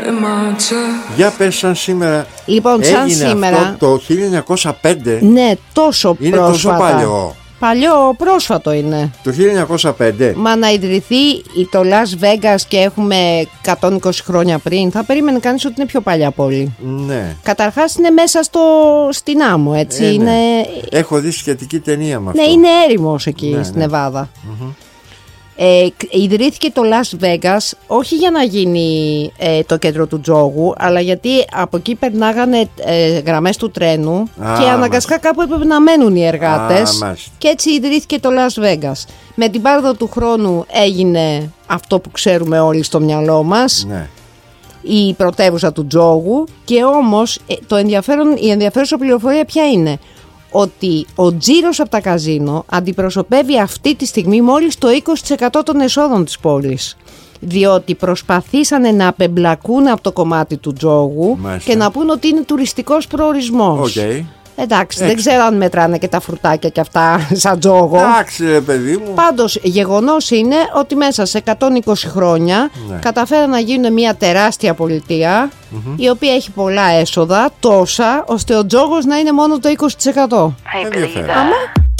Για πες σαν σήμερα. Λοιπόν, σαν σήμερα. Αυτό το 1905. Ναι, τόσο είναι πρόσφατα. τόσο παλιό. Παλιό, πρόσφατο είναι. Το 1905. Μα να ιδρυθεί το Las Vegas και έχουμε 120 χρόνια πριν, θα περίμενε κανείς ότι είναι πιο παλιά πόλη. Ναι. Καταρχάς είναι μέσα στην άμμο, έτσι. Ναι. Είναι... Έχω δει σχετική ταινία με αυτό. Ναι, είναι έρημος εκεί, ναι, στην ναι. Νεβάδα. Ιδρύθηκε το Las Vegas όχι για να γίνει το κέντρο του τζόγου, αλλά γιατί από εκεί περνάγανε γραμμές του τρένου και αναγκαστικά κάπου έπρεπε να μένουν οι εργάτες και έτσι ιδρύθηκε το Las Vegas. Με την πάροδο του χρόνου έγινε αυτό που ξέρουμε όλοι στο μυαλό μας, ναι. Η πρωτεύουσα του τζόγου. Και όμως η ενδιαφέρουσα πληροφορία ποια είναι? Ότι ο τζίρος από τα καζίνο αντιπροσωπεύει αυτή τη στιγμή μόλις το 20% των εσόδων της πόλης. Διότι προσπαθήσανε να απεμπλακούν από το κομμάτι του τζόγου. Μάλιστα. Και να πούν ότι είναι τουριστικός προορισμός. Okay. Εντάξει, δεν ξέρω αν μετράνε και τα φρουτάκια και αυτά σαν τζόγο. Εντάξει, παιδί μου. Πάντως, γεγονός είναι ότι μέσα σε 120 χρόνια καταφέραν να γίνουν μια τεράστια πολιτεία, η οποία έχει πολλά έσοδα, τόσα ώστε ο τζόγος να είναι μόνο το 20%. Ενδιαφέρον.